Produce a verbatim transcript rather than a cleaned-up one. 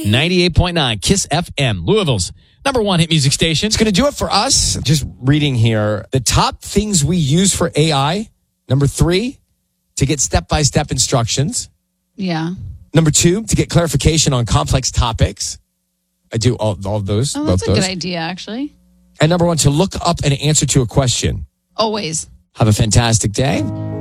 ninety-eight point nine Kiss F M, Louisville's number one hit music station. It's going to do it for us. Just reading here. The top things we use for A I. Number three, to get step-by-step instructions. Yeah. Number two, to get clarification on complex topics. I do all, all of those. Oh, that's both a those. good idea, actually. And number one, to look up an answer to a question. Always. Have a fantastic day.